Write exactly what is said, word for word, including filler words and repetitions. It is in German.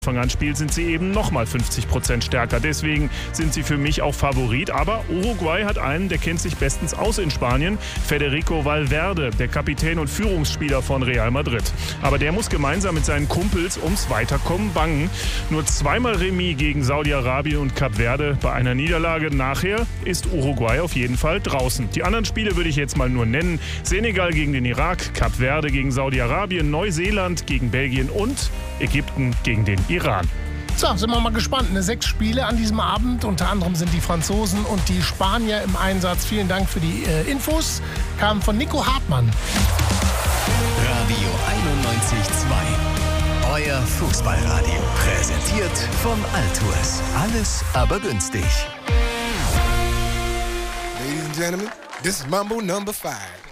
Anfang an spielt, sind sie eben nochmal fünfzig Prozent stärker. Deswegen sind sie für mich auch Favorit. Aber Uruguay hat einen, der kennt sich bestens aus in Spanien. Federico Valverde, der Kapitän und Führungsspieler von Real Madrid. Aber der muss gemeinsam mit seinen Kumpels ums Weiterkommen bangen. Nur zweimal Remis gegen Saudi-Arabien und Kap Verde. Bei einer Niederlage nachher ist Uruguay auf jeden Fall draußen. Die anderen Spiele würde ich jetzt mal nur nennen. Senegal gegen den Irak, Kap Verde gegen Saudi-Arabien, Neuseeland gegen Belgien und Ägypten gegen den Iran. So, sind wir mal gespannt. Ne? Sechs Spiele an diesem Abend. Unter anderem sind die Franzosen und die Spanier im Einsatz. Vielen Dank für die äh, Infos. Kam von Nico Hartmann. Radio einundneunzig Komma zwei. Euer Fußballradio. Präsentiert von Altours. Alles aber günstig. Ladies and gentlemen, this is Mambo number five.